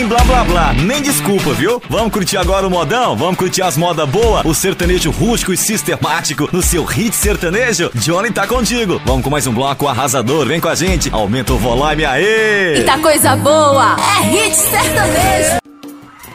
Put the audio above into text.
blá blá blá, nem desculpa, viu? Vamos curtir agora o modão? Vamos curtir as modas boas, o sertanejo rústico e sistemático no seu hit sertanejo? Johnny tá contigo. Vamos com mais um bloco arrasador, vem com a gente, aumenta o volume, aê! Eita coisa boa, é hit sertanejo.